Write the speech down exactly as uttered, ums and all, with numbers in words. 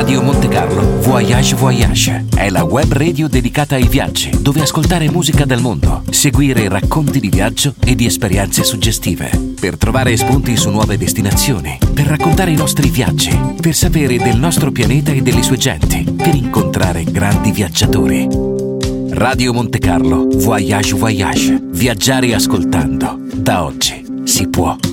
Radio Monte Carlo Voyage Voyage è la web radio dedicata ai viaggi, dove ascoltare musica del mondo, seguire racconti di viaggio e di esperienze suggestive, per trovare spunti su nuove destinazioni, per raccontare i nostri viaggi, per sapere del nostro pianeta e delle sue genti, per incontrare grandi viaggiatori. Radio Monte Carlo Voyage Voyage. Viaggiare ascoltando. Da oggi si può.